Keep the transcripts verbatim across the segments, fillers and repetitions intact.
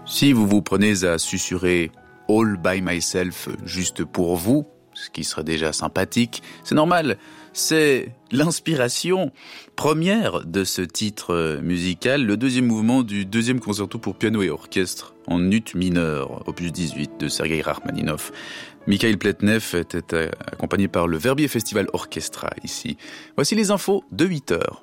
Si vous vous prenez à susurrer « All by myself » juste pour vous, ce qui serait déjà sympathique, c'est normal, c'est l'inspiration première de ce titre musical, le deuxième mouvement du deuxième concerto pour piano et orchestre en ut mineur, opus dix-huit de Sergueï Rachmaninov. Mikhail Pletnev était accompagné par le Verbier Festival Orchestra ici. Voici les infos de huit heures.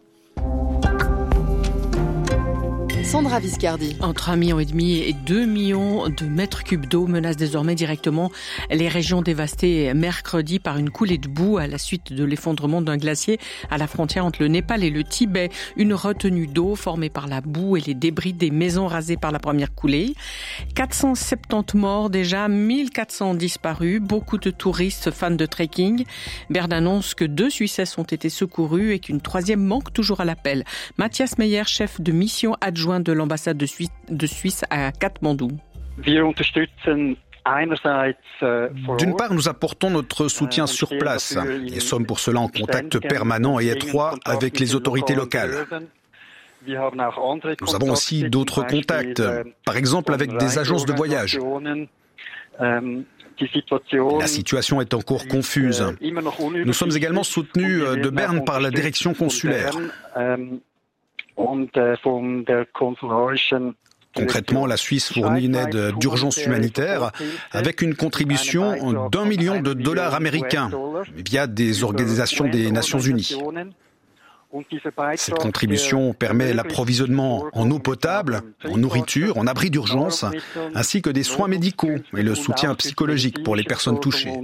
Sandra Viscardi. Entre un million et demi et deux millions de mètres cubes d'eau menacent désormais directement les régions dévastées mercredi par une coulée de boue à la suite de l'effondrement d'un glacier à la frontière entre le Népal et le Tibet. Une retenue d'eau formée par la boue et les débris des maisons rasées par la première coulée. quatre cent soixante-dix morts déjà, mille quatre cents disparus, beaucoup de touristes fans de trekking. Berne annonce que deux Suissesses ont été secourus et qu'une troisième manque toujours à l'appel. Mathias Meyer, chef de mission adjoint de l'ambassade de Suisse, de Suisse à Katmandou. D'une part, nous apportons notre soutien sur place et sommes pour cela en contact permanent et étroit avec les autorités locales. Nous avons aussi d'autres contacts, par exemple avec des agences de voyage. La situation est encore confuse. Nous sommes également soutenus de Berne par la direction consulaire. Concrètement, la Suisse fournit une aide d'urgence humanitaire avec une contribution d'un million de dollars américains via des organisations des Nations Unies. Cette contribution permet l'approvisionnement en eau potable, en nourriture, en abri d'urgence, ainsi que des soins médicaux et le soutien psychologique pour les personnes touchées.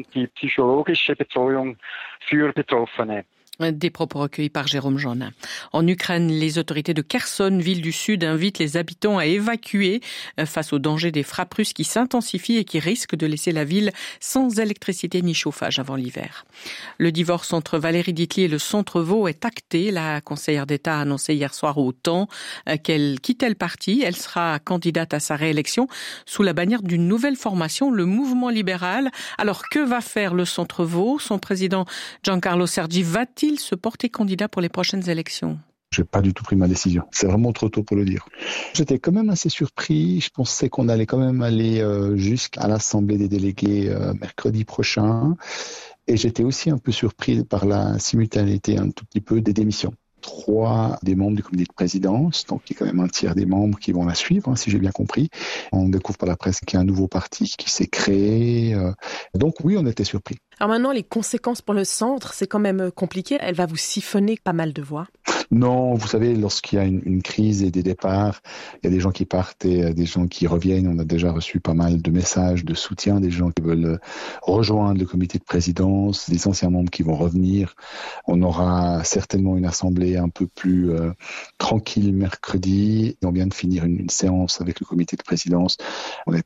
Des propos recueillis par Jérôme Jeannin. En Ukraine, les autorités de Kherson, ville du Sud, invitent les habitants à évacuer face au danger des frappes russes qui s'intensifient et qui risquent de laisser la ville sans électricité ni chauffage avant l'hiver. Le divorce entre Valérie Ditli et le Centre Vaud est acté. La conseillère d'État a annoncé hier soir au Temps qu'elle quittait le parti. Elle sera candidate à sa réélection sous la bannière d'une nouvelle formation, le Mouvement libéral. Alors, que va faire le Centre Vaud ? Son président Giancarlo Sergi va-t-il se porter candidat pour les prochaines élections ? Je n'ai pas du tout pris ma décision. C'est vraiment trop tôt pour le dire. J'étais quand même assez surpris. Je pensais qu'on allait quand même aller euh, jusqu'à l'Assemblée des délégués euh, mercredi prochain. Et j'étais aussi un peu surpris par la simultanéité un tout petit peu des démissions. Trois des membres du comité de présidence, donc il y a quand même un tiers des membres qui vont la suivre, hein, si j'ai bien compris. On découvre par la presse qu'il y a un nouveau parti qui s'est créé. Euh, donc oui, on était surpris. Alors maintenant, les conséquences pour le centre, c'est quand même compliqué. Elle va vous siphonner pas mal de voix. Non, vous savez, lorsqu'il y a une, une crise et des départs, il y a des gens qui partent et des gens qui reviennent. On a déjà reçu pas mal de messages de soutien, des gens qui veulent rejoindre le comité de présidence, des anciens membres qui vont revenir. On aura certainement une assemblée un peu plus euh, tranquille mercredi. On vient de finir une, une séance avec le comité de présidence. On est